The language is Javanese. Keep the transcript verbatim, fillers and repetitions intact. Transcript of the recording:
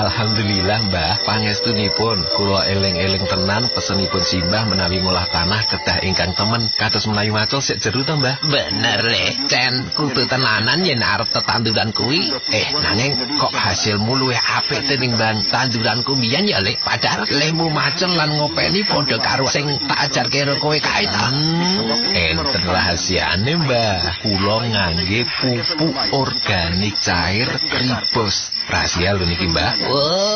Alhamdulillah Mbah, pangestunipun kula eling-eling tenan pesenipun simbah menawi ngolah tanah kedah ingkang temen kados menawi macul sik jeru to Mbah. Bener le, Cen, kudu tenanan yen arep tetanduran kuwi. Eh, nanging kok hasilmu luwih apik tinimbang tanduranku mbiyen ya le, padahal lemu macul lan ngopeni padha karo sing tak ajarke karo kowe kae ta. Hmm, enten rahasiane Mbah. Kula ngangge pupuk organik cair Tribos. Rahasia lho niki Mbah. Oh.